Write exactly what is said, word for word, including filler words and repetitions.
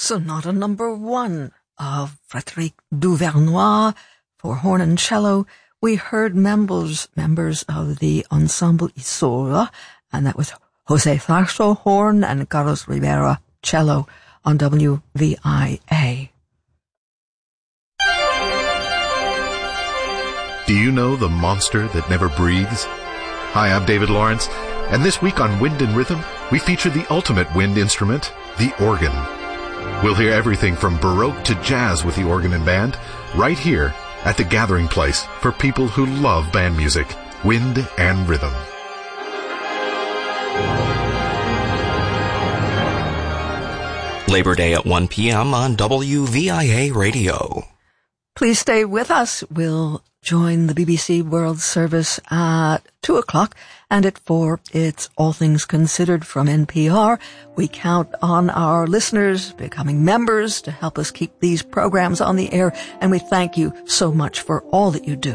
Sonata number one of Frédéric Duvernois for horn and cello. We heard members members of the Ensemble Isola, and that was Jose Tharso, horn, and Carlos Rivera, cello, on W V I A. Do you know the monster that never breathes? Hi, I'm David Lawrence, and this week on Wind and Rhythm, we feature the ultimate wind instrument, the organ. We'll hear everything from Baroque to jazz with the organ and band, right here at the gathering place for people who love band music, Wind and Rhythm. Labor Day at one p.m. on W V I A Radio. Please stay with us. We'll join the B B C World Service at two o'clock, and at four, it's All Things Considered from N P R. We count on our listeners becoming members to help us keep these programs on the air, and we thank you so much for all that you do.